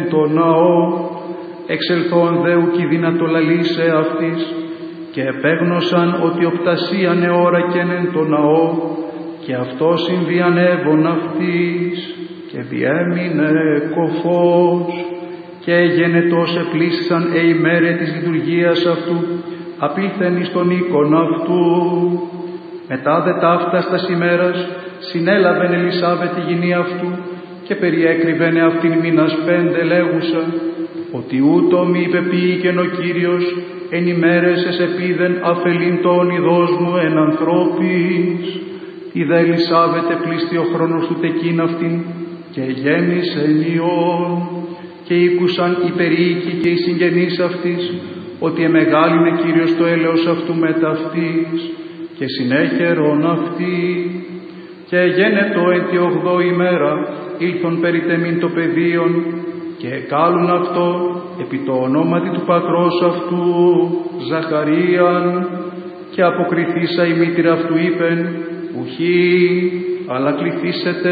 το ναό, εξελθόν δε ουκ η δυνατολαλήσε αυτής, και επέγνωσαν ότι οπτασίαν εώρακεν εν το ναό, και αυτό συνδιανεύων αυτής, και διέμεινε κοφός, και έγενετος επλήσσαν ημέρε της λειτουργίας αυτού, απήλθεν εις τον οίκον αυτού. Μετά δε ταύταστας ημέρας συνέλαβεν Ελισάβετ τη γυνή αυτού, και περιέκρυβεν αυτήν μήνας 5 λέγουσα, ότι ούτω μη υπεποιήκεν ο Κύριος εν ημέρες εσεπίδεν αφελήν το όνειδός μου εν ανθρώπης. Η δε Ελισάβετ επλήστη ο χρόνος του τεκείν αυτήν, και γέννησεν Υιόν, και ήκουσαν οι περίοικοι και οι συγγενείς αυτής, ότι εμεγάλυνε Κύριος το έλεος αυτού μετ' αυτής, και συνέχερον αυτή. Και γένετο εν τη 8η ημέρα ήλθον περιτεμήν το πεδίον, και εκάλουν αυτό επί το ονόματι του πατρός αυτού Ζαχαρίαν, και αποκριθήσα η μήτηρα αυτού είπεν, ουχή, αλλά κληθήσετε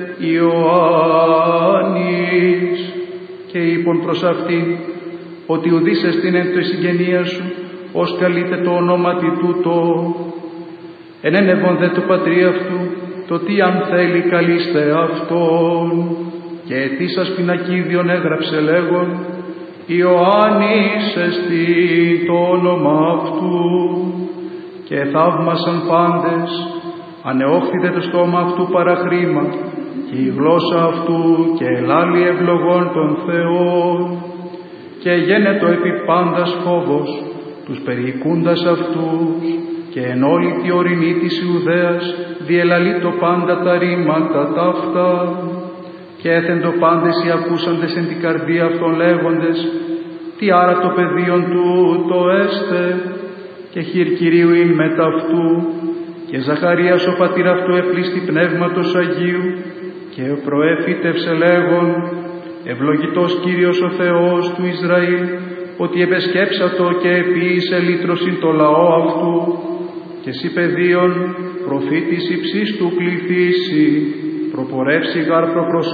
Ιωάννης. Και είπον προς αυτήν, ότι ουδήσες την εν το συγγενεία σου, ως καλείται το ονόματι τούτο. Ενένευον δε το πατρί αυτού, το τι αν θέλει καλείστε αυτόν. Και ετήσας πινακίδιον έγραψε λέγον, Ιωάννης εστι το όνομα αυτού. Και θαύμασαν πάντες, ανεόχθητε το στόμα αυτού παραχρήμα, και η γλώσσα αυτού και ελάλη ευλογών των Θεών. Και γένετο επί πάντας φόβος, τους περιοικούντας αυτούς, και εν όλη τη ορεινή της Ιουδαίας διελαλεί το πάντα τα ρήματα ταύτα. Και έθεντο πάντες οι ακούσαντες εν την καρδία αυτών λέγοντες, τι άρα το παιδίον του το έστε, και χειρ Κυρίου ειν μετ' αυτού. Και Ζαχαρίας ο πατήρ αυτού επλήστη πνεύματος Αγίου, και προέφητευσε λέγον, ευλογητός Κύριος ο Θεός του Ισραήλ, ότι επεσκέψατο και επίησε λύτρωσιν το λαό αυτού, και σοι παιδίον προφήτης υψίστου κληθήσει, προπορεύσει γάρ προπροσώπου